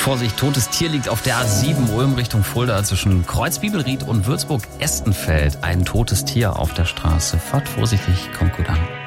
Vorsicht, totes Tier liegt auf der A7 Ulm Richtung Fulda zwischen Kreuzbibelried und Würzburg-Estenfeld. Ein totes Tier auf der Straße. Fahrt vorsichtig, kommt gut an.